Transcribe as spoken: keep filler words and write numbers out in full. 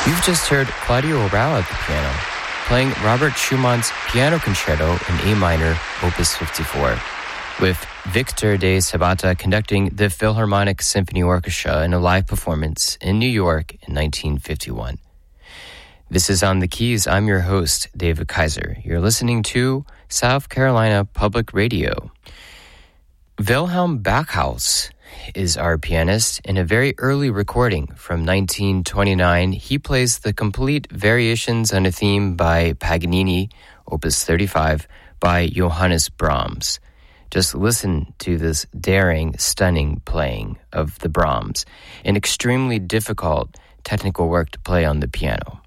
You've just heard Claudio Rao at the piano, playing Robert Schumann's Piano Concerto in A minor, Opus fifty-four, with Victor de Sabata conducting the Philharmonic Symphony Orchestra in a live performance in New York in nineteen fifty-one. This is On the Keys. I'm your host, David Kaiser. You're listening to South Carolina Public Radio. Wilhelm Backhaus is our pianist. In a very early recording from nineteen twenty-nine, he plays the complete variations on a theme by Paganini, Opus thirty-five, by Johannes Brahms. Just listen to this daring, stunning playing of the Brahms, an extremely difficult technical work to play on the piano.